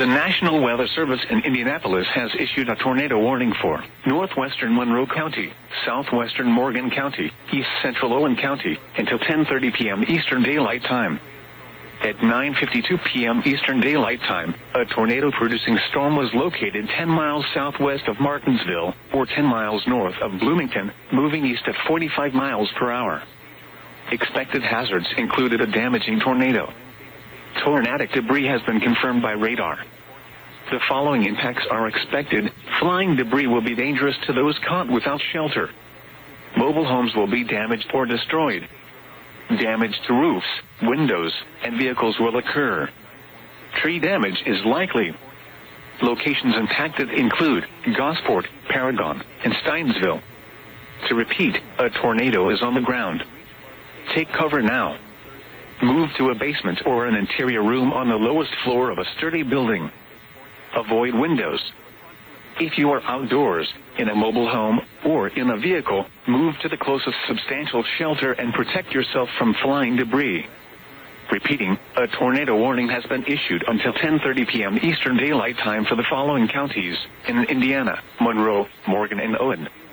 The National Weather Service in Indianapolis has issued a tornado warning for northwestern Monroe County, southwestern Morgan County, east central Owen County, until 10:30 p.m. Eastern Daylight Time. At 9:52 p.m. Eastern Daylight Time, a tornado-producing storm was located 10 miles southwest of Martinsville, or 10 miles north of Bloomington, moving east at 45 miles per hour. Expected hazards included a damaging tornado. Tornadic debris has been confirmed by radar. The following impacts are expected. Flying debris will be dangerous to those caught without shelter. Mobile homes will be damaged or destroyed. Damage to roofs, windows, and vehicles will occur. Tree damage is likely. Locations impacted include Gosport, Paragon, and Steinsville. To repeat, a tornado is on the ground. Take cover now. Move to a basement or an interior room on the lowest floor of a sturdy building. Avoid windows. If you are outdoors, in a mobile home, or in a vehicle, move to the closest substantial shelter and protect yourself from flying debris. Repeating, a tornado warning has been issued until 10:30 p.m. Eastern Daylight Time for the following counties in Indiana: Monroe, Morgan, and Owen.